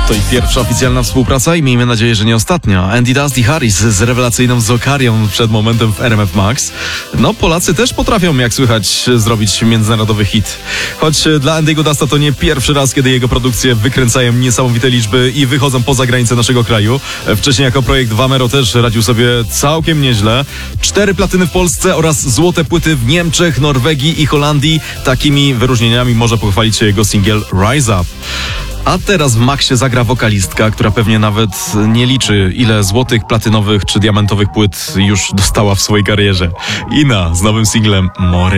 To ich pierwsza oficjalna współpraca i miejmy nadzieję, że nie ostatnia. Andy Dusty Harris z rewelacyjną Zokarią przed momentem w RMF Max. No, Polacy też potrafią, jak słychać, zrobić międzynarodowy hit. Choć dla Andy'ego Dusta to nie pierwszy raz, kiedy jego produkcje wykręcają niesamowite liczby i wychodzą poza granice naszego kraju. Wcześniej jako projekt Vamero też radził sobie całkiem nieźle. 4 platyny w Polsce oraz złote płyty w Niemczech, Norwegii i Holandii. Takimi wyróżnieniami może pochwalić się jego singiel Rise Up. A teraz w Maxie zagra wokalistka, która pewnie nawet nie liczy, ile złotych, platynowych czy diamentowych płyt już dostała w swojej karierze. Ina z nowym singlem More.